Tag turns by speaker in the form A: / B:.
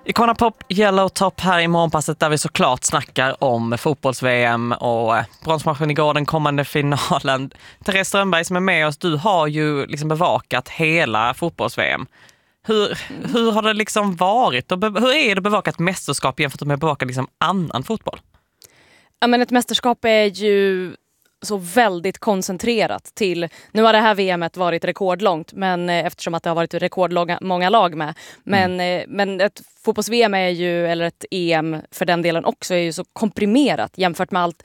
A: Icona Pop Yellow Top här i morgonpasset där vi såklart snackar om fotbolls-VM och bronsmatchen igår, den kommande finalen. Therese Strömberg som är med oss, du har ju liksom bevakat hela fotbolls-VM. Hur har det liksom varit och hur är det bevakat mästerskap jämfört med att bevaka liksom annan fotboll?
B: Ja, men ett mästerskap är ju så väldigt koncentrerat till, nu har det här VMet varit rekordlångt, men eftersom att det har varit rekordmånga lag med, men ett fotbolls-VM är ju, eller ett EM för den delen också, är ju så komprimerat jämfört med allt